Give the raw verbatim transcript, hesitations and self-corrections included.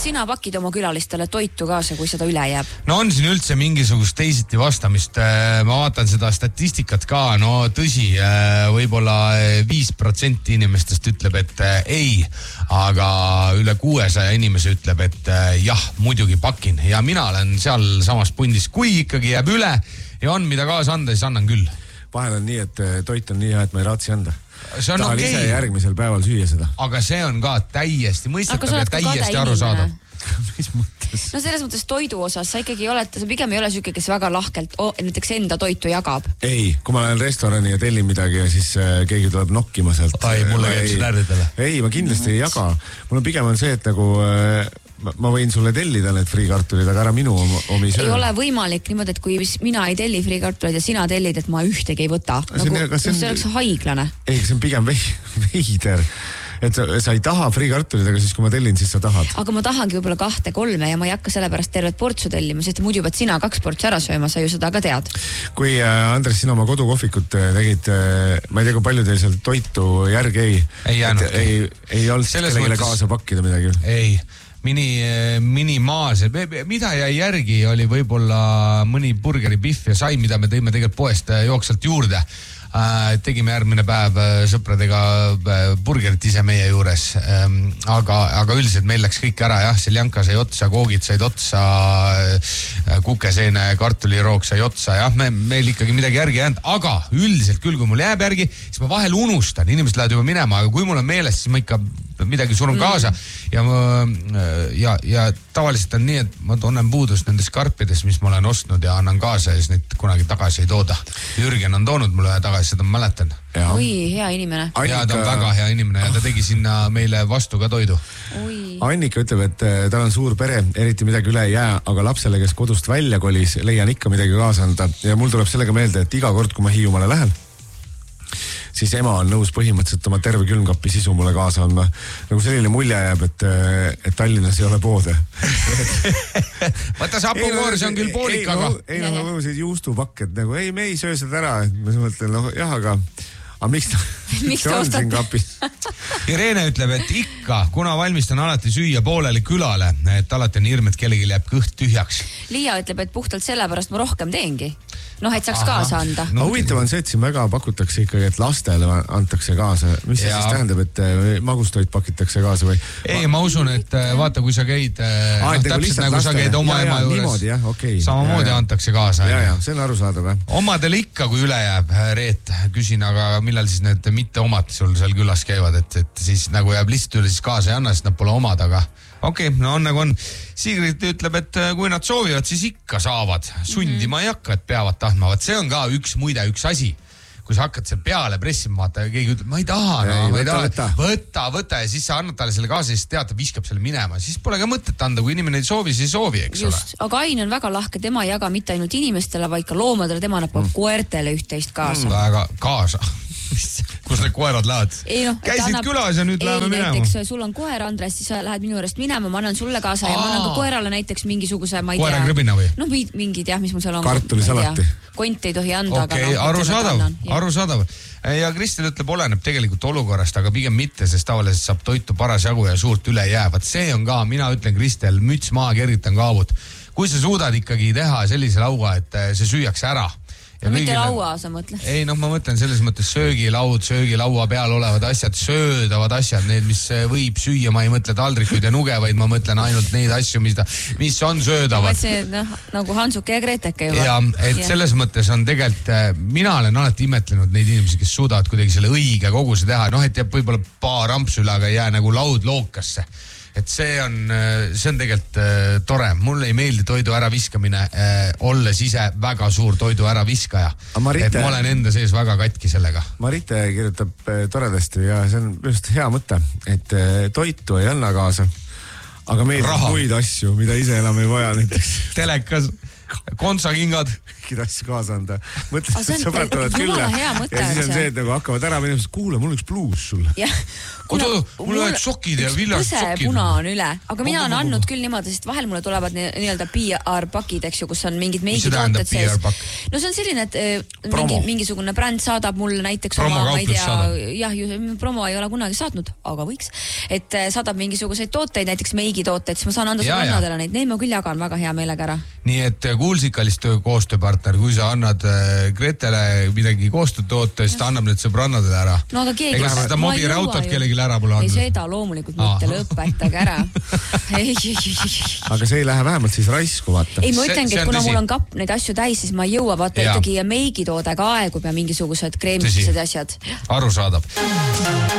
sina pakid oma külalistele toitu kaasa, kui seda üle jääb? No on siin üldse mingisugust teisiti vastamist. Ma vaatan seda statistikat ka, no tõsi, võib-olla viis protsenti inimestest ütleb, et ei, aga üle kuuesaja inimese ütleb, et jah, muidugi pakin. Ja mina olen seal samas pundis, kui ikkagi jääb üle ja on mida kaasa anda, siis annan küll. Vahel on nii, et toit on nii hea, et ma ei raatsi anda. See on Tahal okei. ise järgmisel päeval süüa seda. Aga see on ka täiesti mõistatav ja täiesti arusaadav. Mis mõttes? No selles mõttes toidu osas sa ikkagi oled, sa pigem ei ole süke, kes väga lahkelt oh, näiteks enda toitu jagab. Ei, kui ma lähen restorani ja tellin midagi ja siis äh, keegi tuleb nokkima sealt. Ai, mulle käib see närvidele. Ei, ma kindlasti ei jaga. Mul on pigem on see, et nagu äh, ma, ma võin sulle tellida need friikartulid, aga ära minu omi söö. Ei ole võimalik niimoodi, et kui mina ei telli friikartulid ja sina tellid, et ma ühtegi ei võta. Nagu, see, on, see, on, see oleks haiglane. Ei, see on pigem veider. Et sa, sa ei taha friikartulid, aga siis kui ma tellin, siis sa tahad. Aga ma tahangi võib-olla kahte, kolme ja ma ei hakka sellepärast tervet portsu tellima, sest muidu pead sina kaks portsu ära sööma, sa ju seda ka tead. Kui Andres, sina oma kodukohvikut tegid, ma ei tea, kui palju teil seal toitu järgi ei? Ei jäänud. Ei, ei olnud kellele mõttes... kaasa pakkida midagi? Ei, mini, minimaalse, mida jäi järgi oli võib-olla mõni burgeri pihv ja sai, mida me tõime tegelikult poest jooksvalt juurde. Tegime järgmine päev sõpradega burgerit ise meie juures, aga, aga üldiselt meil läks kõik ära, jah, seljanka sai otsa, koogid said otsa, kukeseene, kartuliroog sai otsa, jah, me, meil ikkagi midagi järgi jäänud, aga üldiselt küll, kui mul jääb järgi, siis ma vahel unustan, inimesed lähevad juba minema, aga kui mul on meeles, siis ma ikka midagi surun kaasa ja, ja, ja tavaliselt on nii, et ma tunnen puudust nendest karpides, mis ma olen ostnud ja annan kaasa ja siis neid kunagi tagasi ei tooda. Jürgen on toonud mulle tagasi, seda ma mäletan. Ja. Oi, hea inimene. Annika... Ja ta on väga hea inimene ja ta tegi sinna meile vastu ka toidu. Oi. Annika ütleb, et tal on suur pere, eriti midagi üle ei jää, aga lapsele, kes kodust välja kolis, leian ikka midagi kaasa anda ja mul tuleb sellega meelde, et iga kord, kui ma Hiiumaale lähen, siis ema on nõus põhimõtteliselt oma terve külmkapi sisu mulle kaasa andma. Nagu selline mulje jääb, et, et Tallinnas ei ole poode. Võta sapukoor, see on küll poolik, ei, aga... No, ei, no, no, see juustupakk, et nagu ei, me ei söö seda ära. Ma mõtlen, noh, jah, aga... Aga miks ta, miks ta on siin kapis? Irene ütleb, et ikka, kuna valmistan alati süüa poolele külale, et alati on hirm, et kellegi jääb kõht tühjaks. Liia ütleb, et puhtalt sellepärast ma rohkem teengi. Noh, et saaks Aha. kaasa anda. No huvitav on see, et siin väga pakutakse ikkagi, et lastele antakse kaasa. Mis see ja. siis tähendab, et magustoit pakitakse kaasa või? Ei, ma usun, et vaata, kui sa käid, Aa, no, täpselt nagu sa käid oma ja, ema juures. Niimoodi, jah, okei. Samamoodi ja, antakse kaasa. Ja, ja, see on arusaadav, jah. Omadel ikka, kui üle jääb, Reet, küsin, aga millal siis need mitte omad sul seal külas käivad, et, et siis nagu jääb lihtsalt üle, siis kaasa ei anna, siis nad pole omad, aga okei, okay, no on nagu on. Sigrid ütleb, et kui nad soovivad, siis ikka saavad. Sundima ei hakka, et peavad tahtma. Vaat see on ka üks muide, üks asi. Kui sa hakkad seal peale pressima, vaata, ja keegi ütleb, ma ei taha, no, ei, ma ei taha. Võtta. võtta, võtta ja siis sa annad talle selle kaasa ja siis tead, viskab selle minema. Siis pole ka mõtet anda, kui inimene ei soovi, siis ei soovi, eks Just. ole. Aga Ain on väga lahke, tema ei jaga mitte ainult inimestele, vaid ka loomadele, tema annab mm. koertele üht-teist kaasa. Mm, väga kaasa. Kus need koerad lähevad? Ei, no, käisid annab... külas ja nüüd ei, läheme minema. Näiteks sul on koer, Andres, siis sa lähed minu juurest minema, ma annan sulle kaasa Aa. ja ma annan ka koerale näiteks mingisuguse, ma ei koera tea. Krõbina või? No mingid jah, mis mul seal on. Kartulisalati. Kont ei tohi anda. Okei, okay, no, arusaadav, arusaadav. Ja Kristel ütleb, oleneb tegelikult olukorrast, aga pigem mitte, sest tavaliselt saab toitu parasjagu ja suurt üle jäävad. See on ka, mina ütlen Kristel, müts maa, kergitan kaavud. Kui sa suudad ikkagi teha sellise lauga, et see süüakse ära. No mitte laua, sa mõtled? Ei, noh, ma mõtlen selles mõttes söögilaud, söögilaua peal olevad asjad, söödavad asjad, need, mis võib süüa, ma ei mõtle taldrikuid ja nuge, vaid ma mõtlen ainult neid asju, mis, ta, mis on söödavad. Ma see, noh, nagu Hansuke ja Greteke juba. Ja, et ja. selles mõttes on tegelikult, mina olen alati imetlenud neid inimesi, kes suudavad kuidagi selle õige koguse teha, noh, et jääb võib-olla paar ampsu üle, aga ei jää nagu laud lookasse. Et see on, see on tegelikult äh, tore. Mulle ei meeldi toidu äraviskamine, äh, olles ise väga suur toidu äraviskaja. Marite, et ma olen enda sees väga katki sellega. Marite kirjutab äh, toredasti ja see on just hea mõte, et äh, toitu ei anna kaasa, aga meil on muid asju, mida ise enam ei vaja näiteks. Telekas. kontsakingad. Kõikid asju kaasa anda. Mõtlesin, et sõbrad tulevad külla. Ja siis on see, et nagu hakkavad ära minema, kuule, mul on üks bluus sulle. Oota, mul on sokid ja viljast sokid. Puna on üle, aga mina olen andnud küll niimoodi, sest vahel mulle tulevad nii-öelda P R-pakid, eks ju, kus on mingid meigitooted sees. No see on selline, et mingi, mingisugune bränd saadab mulle näiteks oma, ma ei tea, jah, promo ei ole kunagi saatnud, aga võiks, et saadab mingisuguseid tooteid, näiteks meigitooteid, siis ma saan anda sõbrannadele neid, neid ma küll jagan väga hea meelega ära. Nii et kuulsikalist koostööpartner, kui sa annad Gretele midagi koostööd toote, siis ta annab need sõbrannadele ära. No aga keegi... Ega seda mobile autot kellegi ära pole andnud. Ei, seda loomulikult mitte lõpetage ära. Aga see ei lähe vähemalt siis raisku, vaata. Ei, ma ütlengi, et kuna mul on kapp neid asju täis, siis ma ei jõua, vaata ikkagi meigitoode ka aegub ja mingisugused kreemitused asjad. Aru saadab.